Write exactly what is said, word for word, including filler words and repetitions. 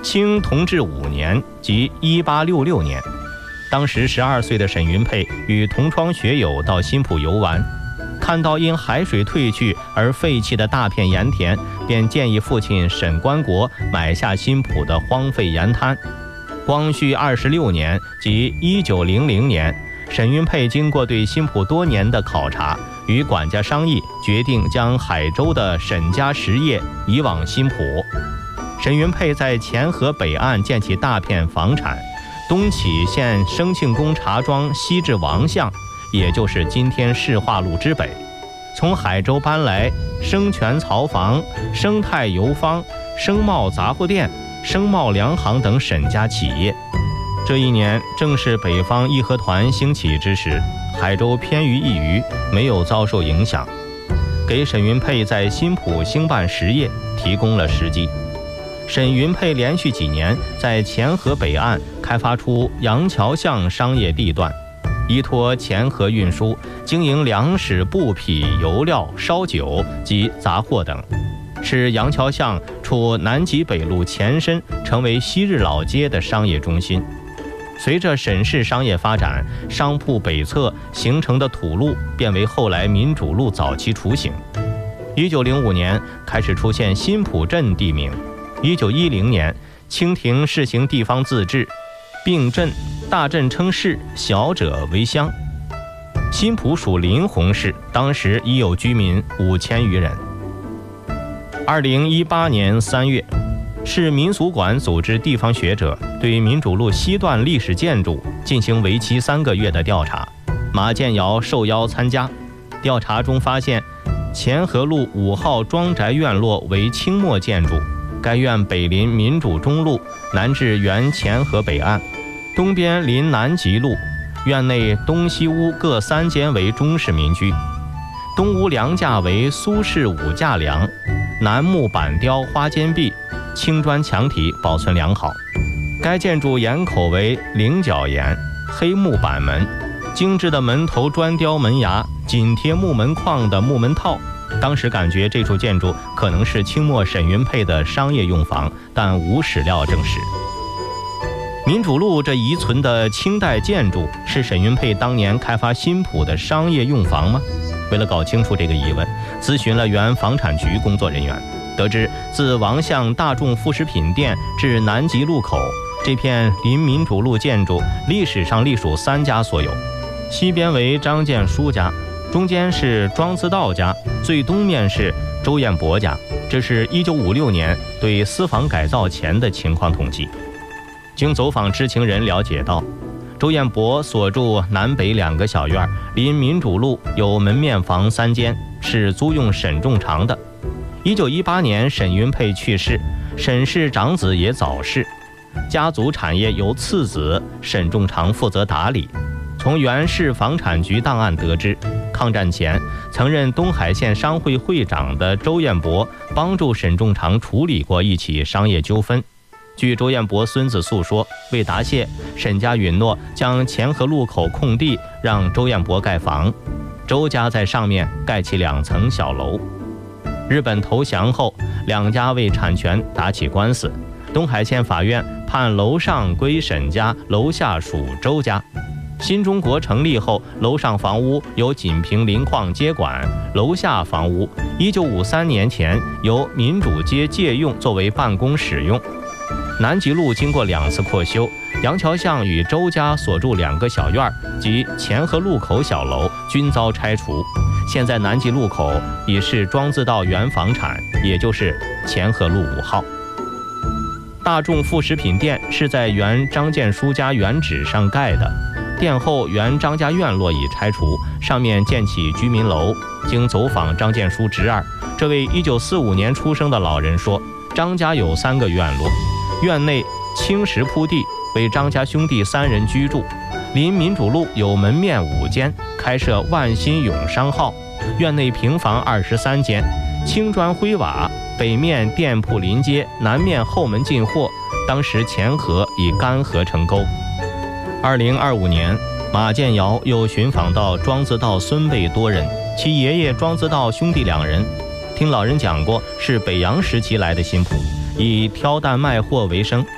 清同治五年，即一八六六年，当时十二岁的沈云佩与同窗学友到新浦游玩，看到因海水退去而废弃的大片盐田，便建议父亲沈观国买下新浦的荒废盐滩。光绪二十六年，即一九零零年，沈云佩经过对新浦多年的考察，与管家商议，决定将海州的沈家实业移往新浦。沈云佩在前河北岸建起大片房产，东起现升庆宫茶庄，西至王巷，也就是今天市化路之北。从海州搬来生泉槽房、生态油坊、生茂杂货店、生茂粮行等沈家企业。这一年正是北方义和团兴起之时，海州偏于一隅，没有遭受影响，给沈云佩在新浦兴办实业提供了时机。沈云佩连续几年在前河北岸开发出杨桥巷商业地段，依托前河运输，经营粮食、布匹、油料、烧酒及杂货等，使杨桥巷处南极北路前身成为昔日老街的商业中心。随着沈氏商业发展，商铺北侧形成的土路变为后来民主路早期雏形。一九零五年开始出现新浦镇地名。一九一零年，清廷试行地方自治，并镇，大镇称市，小者为乡。新浦属临洪市，当时已有居民五千余人。二零一八年三月，市民俗馆组织地方学者对民主路西段历史建筑进行为期三个月的调查，马建尧受邀参加。调查中发现，前河路五号庄宅院落为清末建筑，该院北临民主中路，南至原前河北岸，东边临南极路。院内东西屋各三间为中式民居，东屋梁架为苏式五架梁，楠木板雕花间壁，青砖墙体保存良好。该建筑檐口为菱角檐，黑木板门，精致的门头砖雕门牙，紧贴木门框的木门套。当时感觉这处建筑可能是清末沈云佩的商业用房，但无史料证实。民主路这遗存的清代建筑是沈云佩当年开发新浦的商业用房吗？为了搞清楚这个疑问，咨询了原房产局工作人员，得知自王巷大众副食品店至南极路口，这片临民主路建筑历史上隶属三家所有，西边为张建书家，中间是庄子道家，最东面是周彦博家。这是一九五六年对私房改造前的情况统计。经走访知情人了解到，周彦博所住南北两个小院，临民主路，有门面房三间，是租用沈仲长的。一九一八年沈云佩去世，沈氏长子也早逝，家族产业由次子沈仲长负责打理。从原市房产局档案得知，抗战前曾任东海县商会会长的周彦博帮助沈仲长处理过一起商业纠纷。据周彦博孙子诉说，为答谢，沈家允诺将前河路口空地让周彦博盖房，周家在上面盖起两层小楼。日本投降后，两家为产权打起官司，东海县法院判楼上归沈家，楼下属周家。新中国成立后，楼上房屋由锦屏林矿接管，楼下房屋一九五三年前由民主街借用作为办公使用。南极路经过两次扩修，杨桥巷与周家所住两个小院及前河路口小楼均遭拆除。现在南极路口已是庄子道原房产，也就是前河路五号。大众副食品店是在原张建书家原址上盖的，店后原张家院落已拆除，上面建起居民楼。经走访张建书侄儿，这位一九四五年出生的老人说，张家有三个院落，院内青石铺地，为张家兄弟三人居住。临民主路有门面五间，开设万新永商号。院内平房二十三间，青砖灰瓦，北面店铺临街，南面后门进货。当时前河以干涸成沟。二零二五年，马建尧又寻访到庄子道孙辈多人，其爷爷庄子道兄弟两人，听老人讲过是北洋时期来的新仆，以挑担卖货为生。